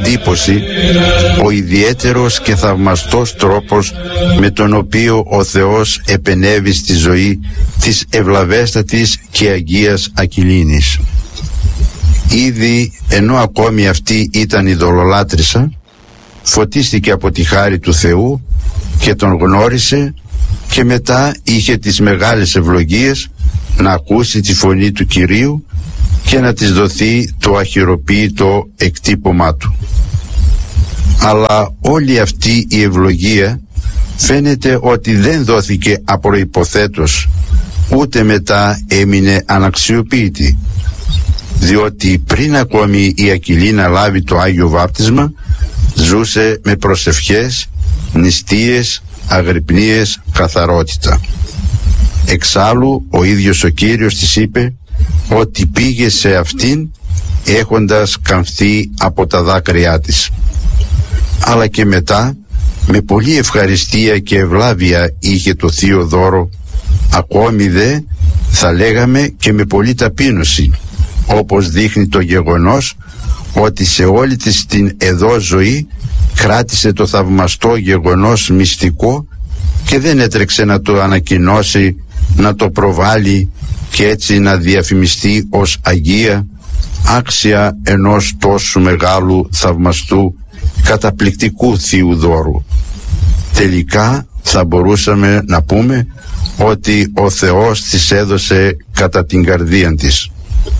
εντύπωση ο ιδιαίτερος και θαυμαστός τρόπος με τον οποίο ο Θεός επενέβη στη ζωή της ευλαβέστατης και αγίας Ακυλίνης. Ήδη ενώ ακόμη αυτή ήταν ειδωλολάτρησα, φωτίστηκε από τη χάρη του Θεού και τον γνώρισε, και μετά είχε τις μεγάλες ευλογίες να ακούσει τη φωνή του Κυρίου και να της δοθεί το αχυροποίητο εκτύπωμά του. Αλλά όλη αυτή η ευλογία φαίνεται ότι δεν δόθηκε απροϋποθέτως, ούτε μετά έμεινε αναξιοποίητη, διότι πριν ακόμη η Ακυλίνα λάβει το Άγιο Βάπτισμα ζούσε με προσευχές, νηστείες, αγρυπνίες, καθαρότητα. Εξάλλου ο ίδιος ο Κύριος της είπε ότι πήγε σε αυτήν έχοντας καμφθεί από τα δάκρυά της. Αλλά και μετά με πολλή ευχαριστία και ευλάβεια είχε το θείο δώρο, ακόμη δε θα λέγαμε και με πολλή ταπείνωση, όπως δείχνει το γεγονός ότι σε όλη της την εδώ ζωή κράτησε το θαυμαστό γεγονός μυστικό και δεν έτρεξε να το ανακοινώσει, να το προβάλλει και έτσι να διαφημιστεί ως Αγία, άξια ενός τόσο μεγάλου, θαυμαστού, καταπληκτικού θείου δώρου. Τελικά θα μπορούσαμε να πούμε ότι ο Θεός της έδωσε κατά την καρδία της.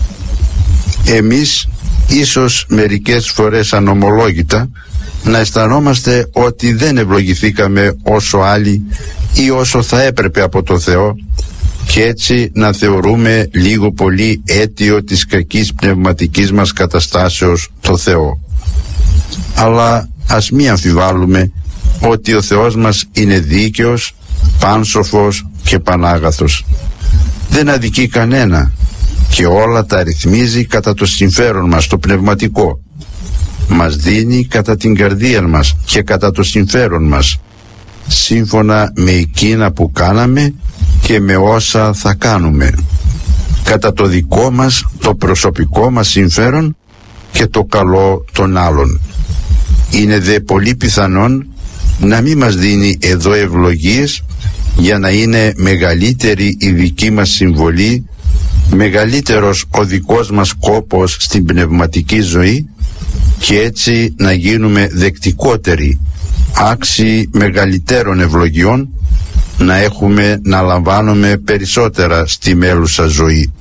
Εμείς ίσως μερικές φορές ανομολόγητα να αισθανόμαστε ότι δεν ευλογηθήκαμε όσο άλλοι ή όσο θα έπρεπε από το Θεό, και έτσι να θεωρούμε λίγο πολύ αίτιο της κακής πνευματικής μας καταστάσεως το Θεό. Αλλά ας μη αμφιβάλλουμε ότι ο Θεός μας είναι δίκαιος, πάνσοφος και πανάγαθος. Δεν αδικεί κανένα και όλα τα ρυθμίζει κατά το συμφέρον μας το πνευματικό. Μας δίνει κατά την καρδία μας και κατά το συμφέρον μας, σύμφωνα με εκείνα που κάναμε και με όσα θα κάνουμε, κατά το δικό μας, το προσωπικό μας συμφέρον και το καλό των άλλων. Είναι δε πολύ πιθανόν να μην μας δίνει εδώ ευλογίες για να είναι μεγαλύτερη η δική μας συμβολή, μεγαλύτερος ο δικός μας κόπος στην πνευματική ζωή, και έτσι να γίνουμε δεκτικότεροι, άξιοι μεγαλύτερων ευλογιών, να έχουμε να λαμβάνουμε περισσότερα στη μέλουσα ζωή.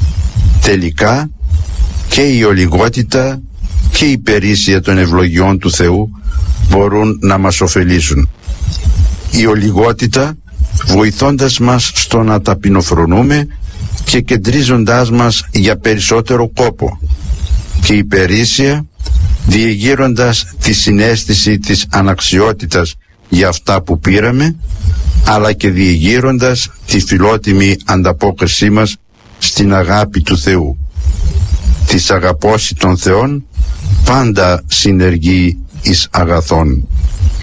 Τελικά και η ολιγότητα και η περίσσια των ευλογιών του Θεού μπορούν να μας ωφελήσουν. Η ολιγότητα βοηθώντας μας στο να ταπεινοφρονούμε και κεντρίζοντάς μας για περισσότερο κόπο, και η περίσσια διεγείροντας τη συναίσθηση της αναξιότητας για αυτά που πήραμε, αλλά και διεγείροντας τη φιλότιμη ανταπόκρισή μας στην αγάπη του Θεού. Της αγαπώσει των Θεών πάντα συνεργεί εις αγαθών.